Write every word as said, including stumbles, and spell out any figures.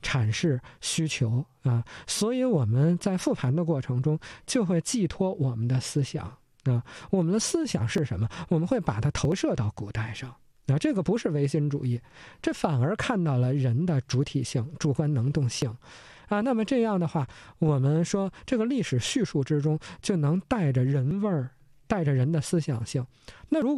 阐释需求啊，所以我们在复盘的过程中就会寄托我们的思想啊，我们的思想是什么？我们会把它投射到古代上。啊，这个不是唯心主义，这反而看到了人的主体性、主观能动性，啊，那么这样的话，我们说这个历史叙述之中就能带着人味儿，带着人的思想性。那如果